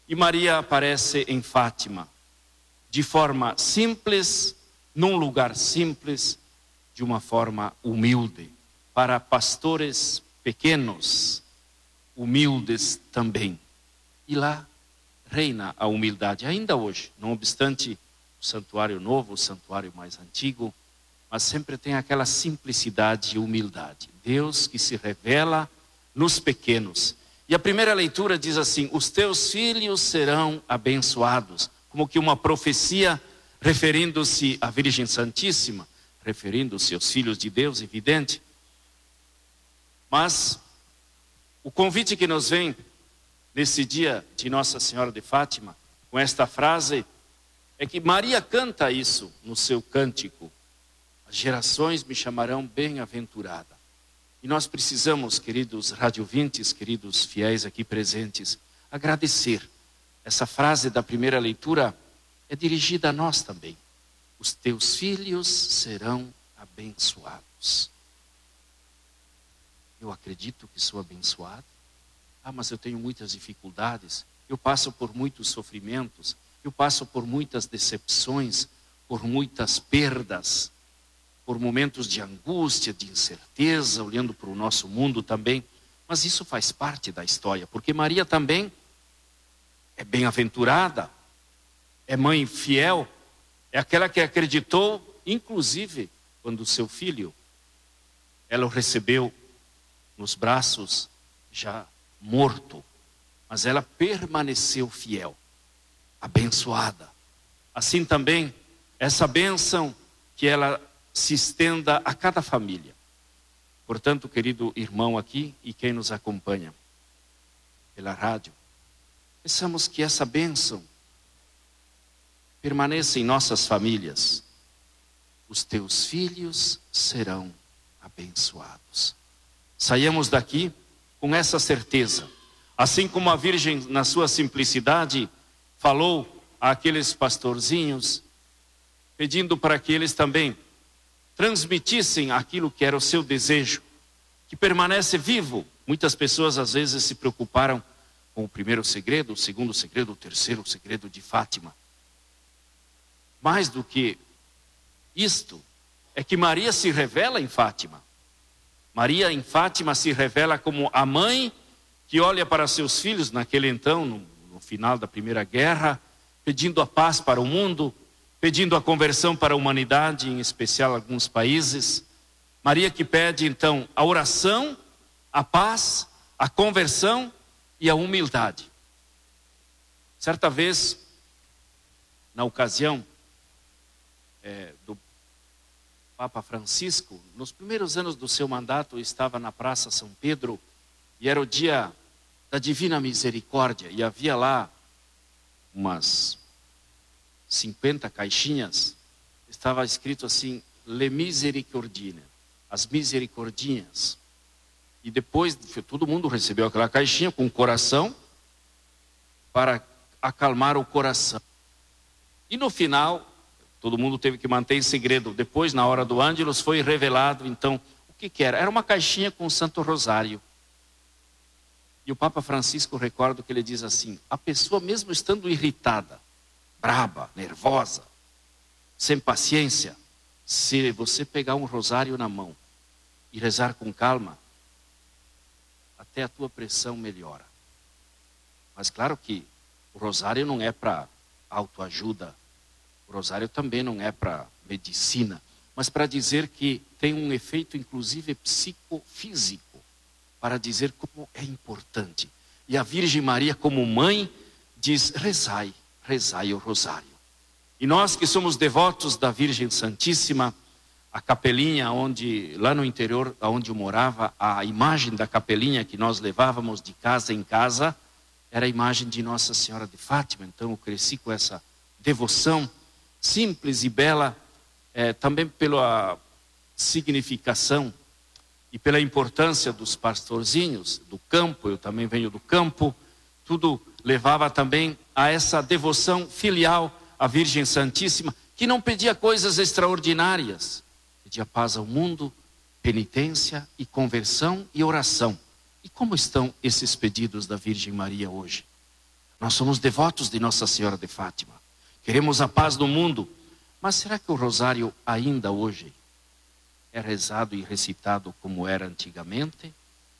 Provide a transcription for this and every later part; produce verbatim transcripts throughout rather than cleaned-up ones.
E Maria aparece em Fátima, de forma simples, num lugar simples, de uma forma humilde, para pastores pequenos, humildes também. E lá reina a humildade, ainda hoje, não obstante o santuário novo, o santuário mais antigo, mas sempre tem aquela simplicidade e humildade. Deus que se revela nos pequenos. E a primeira leitura diz assim: os teus filhos serão abençoados, como que uma profecia referindo-se à Virgem Santíssima, referindo-se aos filhos de Deus, evidente. Mas o convite que nos vem nesse dia de Nossa Senhora de Fátima, com esta frase, é que Maria canta isso no seu cântico: as gerações me chamarão bem-aventurada. E nós precisamos, queridos radiovintes, queridos fiéis aqui presentes, agradecer. Essa frase da primeira leitura é dirigida a nós também. Os teus filhos serão abençoados. Eu acredito que sou abençoado. Ah, mas eu tenho muitas dificuldades. Eu passo por muitos sofrimentos. Eu passo por muitas decepções, por muitas perdas, por momentos de angústia, de incerteza, olhando para o nosso mundo também. Mas isso faz parte da história, porque Maria também é bem-aventurada, é mãe fiel, é aquela que acreditou, inclusive, quando o seu filho, ela o recebeu nos braços já morto, mas ela permaneceu fiel, abençoada. Assim também, essa bênção que ela se estenda a cada família. Portanto, querido irmão aqui e quem nos acompanha pela rádio, pensamos que essa bênção permaneça em nossas famílias. Os teus filhos serão abençoados. Saiamos daqui com essa certeza. Assim como a Virgem, na sua simplicidade, falou àqueles pastorzinhos, pedindo para que eles também transmitissem aquilo que era o seu desejo, que permanece vivo. Muitas pessoas às vezes se preocuparam com o primeiro segredo, o segundo segredo, o terceiro segredo de Fátima. Mais do que isto, é que Maria se revela em Fátima. Maria em Fátima se revela como a mãe que olha para seus filhos naquele então, no, no final da Primeira Guerra, pedindo a paz para o mundo, pedindo a conversão para a humanidade, em especial alguns países. Maria que pede então a oração, a paz, a conversão e a humildade. Certa vez, na ocasião é, do Papa Francisco, nos primeiros anos do seu mandato, eu estava na Praça São Pedro e era o dia da Divina Misericórdia e havia lá umas cinquenta caixinhas, estava escrito assim: Le Misericordine, as misericordinhas. E depois todo mundo recebeu aquela caixinha com o coração para acalmar o coração. E no final, todo mundo teve que manter em segredo. Depois, na hora do Ângelus, foi revelado então o que que era. Era uma caixinha com o Santo Rosário. E o Papa Francisco, recordo que ele diz assim: a pessoa mesmo estando irritada, braba, nervosa, sem paciência, se você pegar um rosário na mão e rezar com calma, até a tua pressão melhora. Mas claro que o rosário não é para autoajuda, o rosário também não é para medicina, mas para dizer que tem um efeito inclusive psicofísico, para dizer como é importante. E a Virgem Maria, como mãe, diz: rezai, rezai o rosário. E nós que somos devotos da Virgem Santíssima, a capelinha onde, lá no interior, onde eu morava, a imagem da capelinha que nós levávamos de casa em casa, era a imagem de Nossa Senhora de Fátima. Então eu cresci com essa devoção simples e bela, é, também pela significação e pela importância dos pastorzinhos, do campo. Eu também venho do campo. Tudo levava também a essa devoção filial à Virgem Santíssima, que não pedia coisas extraordinárias, pedia paz ao mundo, penitência e conversão e oração. E como estão esses pedidos da Virgem Maria hoje? Nós somos devotos de Nossa Senhora de Fátima. Queremos a paz no mundo. Mas será que o rosário ainda hoje é rezado e recitado como era antigamente?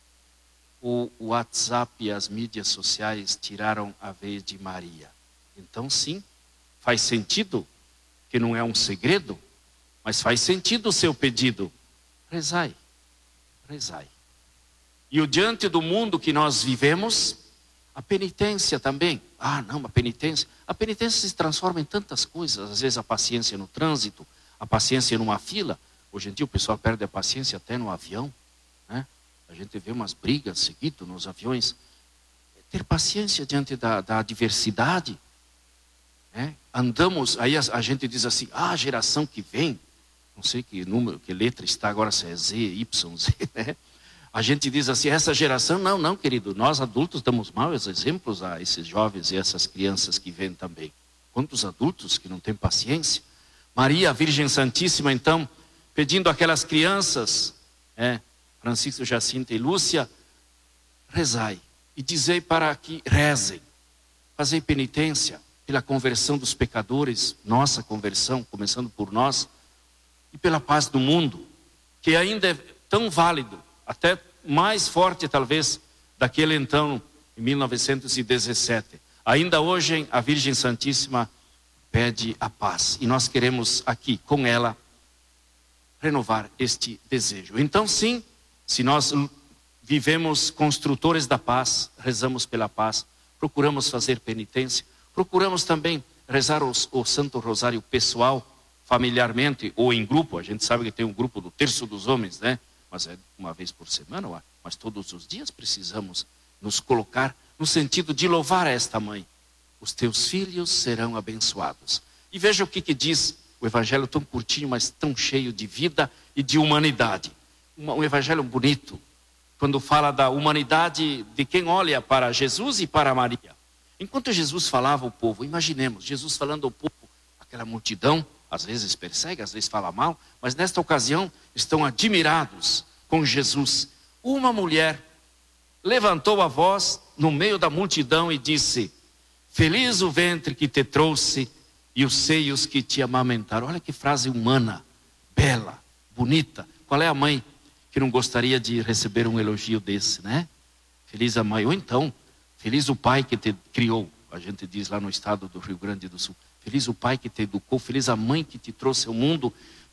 Ou o WhatsApp e as mídias sociais tiraram a vez de Maria? Então sim, faz sentido, que não é um segredo, mas faz sentido o seu pedido. Rezai, rezai. E o diante do mundo que nós vivemos, a penitência também. Ah, não, a penitência. A penitência se transforma em tantas coisas. Às vezes a paciência no trânsito, a paciência numa fila. Hoje em dia o pessoal perde a paciência até no avião, né? A gente vê umas brigas seguidas nos aviões. Ter paciência diante da, da adversidade, né? Andamos, aí a, a gente diz assim, ah, a geração que vem, não sei que número, que letra está agora, se é Z, Y, Z, né? A gente diz assim, essa geração, não, não, querido, nós adultos damos maus exemplos a esses jovens e essas crianças que vêm também. Quantos adultos que não têm paciência? Maria, a Virgem Santíssima, então, pedindo àquelas crianças, é, Francisco, Jacinta e Lúcia, rezai e dizei para que rezem, fazei penitência pela conversão dos pecadores, nossa conversão, começando por nós, e pela paz do mundo, que ainda é tão válido, até mais forte talvez, daquele então, em mil novecentos e dezessete. Ainda hoje a Virgem Santíssima pede a paz, e nós queremos aqui, com ela, renovar este desejo. Então sim, se nós vivemos construtores da paz, rezamos pela paz, procuramos fazer penitência, procuramos também rezar os, o Santo Rosário pessoal, familiarmente ou em grupo. A gente sabe que tem um grupo do Terço dos Homens, né? Mas é uma vez por semana, mas todos os dias precisamos nos colocar no sentido de louvar a esta mãe. Os teus filhos serão abençoados. E veja o que, que diz o evangelho tão curtinho, mas tão cheio de vida e de humanidade. Um evangelho bonito, quando fala da humanidade de quem olha para Jesus e para Maria. Enquanto Jesus falava ao povo, imaginemos, Jesus falando ao povo, aquela multidão, às vezes persegue, às vezes fala mal, mas nesta ocasião estão admirados com Jesus. Uma mulher levantou a voz no meio da multidão e disse, feliz o ventre que te trouxe e os seios que te amamentaram. Olha que frase humana, bela, bonita. Qual é a mãe que não gostaria de receber um elogio desse, né? Feliz a mãe, ou então, feliz o pai que te criou. A gente diz lá no estado do Rio Grande do Sul. Feliz o pai que te educou, feliz a mãe que te trouxe ao mundo,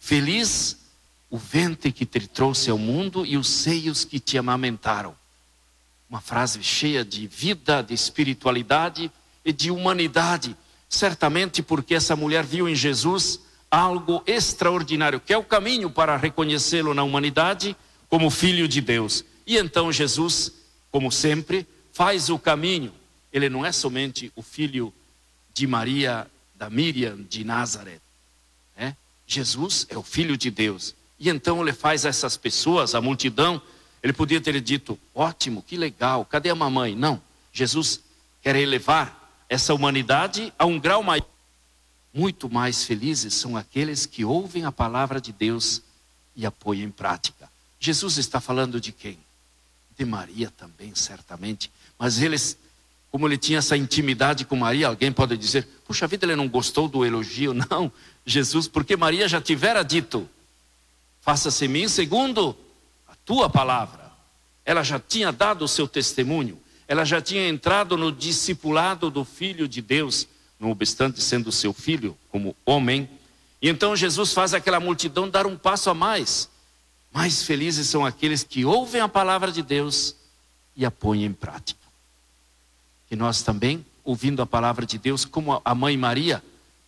feliz o ventre que te trouxe ao mundo e os seios que te amamentaram. Uma frase cheia de vida, de espiritualidade e de humanidade. Certamente porque essa mulher viu em Jesus algo extraordinário, que é o caminho para reconhecê-lo na humanidade como Filho de Deus. E então Jesus, como sempre, faz o caminho. Ele não é somente o filho de Maria, da Miriam de Nazaré, né? Jesus é o Filho de Deus. E então ele faz essas pessoas, a multidão, ele podia ter dito, ótimo, que legal, cadê a mamãe? Não, Jesus quer elevar essa humanidade a um grau maior. Muito mais felizes são aqueles que ouvem a palavra de Deus e a põem em prática. Jesus está falando de quem? De Maria também, certamente. Mas eles, como ele tinha essa intimidade com Maria, alguém pode dizer, puxa vida, ele não gostou do elogio. Não, Jesus, porque Maria já tivera dito, faça-se em mim segundo a tua palavra. Ela já tinha dado o seu testemunho. Ela já tinha entrado no discipulado do Filho de Deus, não obstante sendo seu filho, como homem. E então Jesus faz aquela multidão dar um passo a mais. Mais felizes são aqueles que ouvem a palavra de Deus e a põem em prática. Que nós também, ouvindo a palavra de Deus, como a mãe Maria,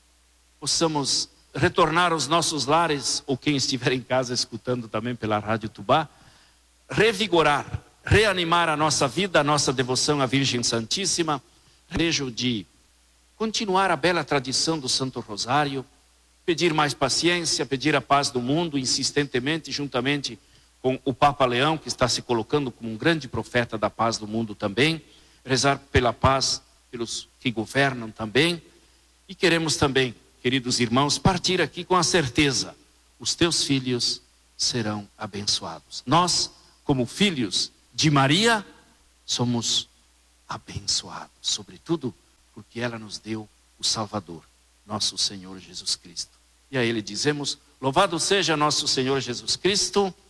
possamos retornar aos nossos lares, ou quem estiver em casa escutando também pela Rádio Tubá, revigorar, reanimar a nossa vida, a nossa devoção à Virgem Santíssima, desejo de continuar a bela tradição do Santo Rosário, pedir mais paciência, pedir a paz do mundo insistentemente, juntamente com o Papa Leão, que está se colocando como um grande profeta da paz do mundo também, rezar pela paz pelos que governam também, e queremos também, queridos irmãos, partir aqui com a certeza, os teus filhos serão abençoados. Nós, como filhos de Maria, somos abençoados, sobretudo porque ela nos deu o Salvador, nosso Senhor Jesus Cristo. E a Ele dizemos: louvado seja nosso Senhor Jesus Cristo.